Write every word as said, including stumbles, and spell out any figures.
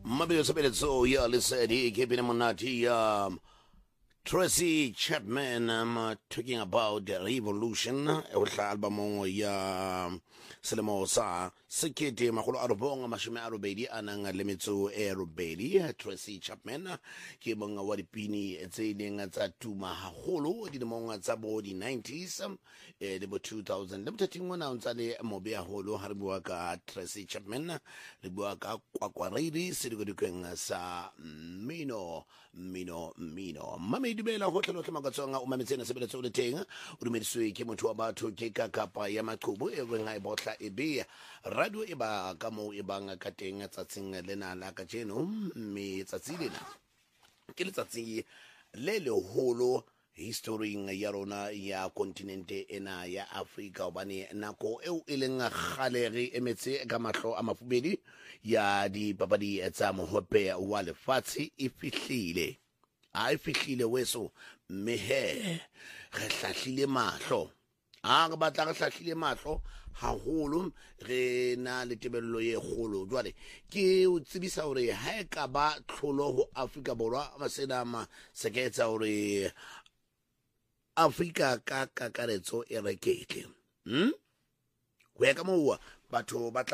Mabio Sabezo, yeah, listen, he keeping him on that. He, um, Tracy Chapman, I'm uh, talking about the revolution. With the album, yeah, Selemo Sa, Sekete, Makolo Arubong, Mashime Arubedi, Anang Lemitsu Arubedi, Tracy Chapman, Kibong Wadipini, Zeding at Tuma Holo, did among at Sabo the nineties, the two thousand, the thirteen one ounce at the Mobia Holo, Harbuaka, Tracy Chapman, the Buaka Quaquaridi, Sidigo Sa Mino, Mino, Mino, Mami. Dibela hotel lo kamagasonga umametsena sebele tsole teng o dumediswe ke motho wa batho ke ka kapa ya maqhubu e reng ha e botla e be radio e ba ka mo e bang ka teng tsatsing lena la ka jeno me tsatsi lena ke letsatsi le le holo history ya rona ya kontinente ena ya Africa obane nako eo e leng kgalere emetse ka mahlo a mafubedi ya di papadi tsa mohope wa lefatshe e fihlile a fihlile weso mehe re hlahlile mahlo a re batla re hlahlile mahlo haholo re na le tebello ye kgolo jwale ke o tsebisa hore ha e ka ba tlholo ho Afrika Borwa masena ma seketsa hore Afrika ka kakaretso e rekete hm ho ya ka mowa batho ba